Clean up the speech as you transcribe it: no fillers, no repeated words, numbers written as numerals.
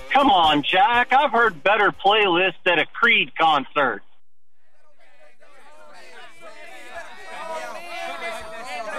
Come on, Jack. I've heard better playlists at a Creed concert.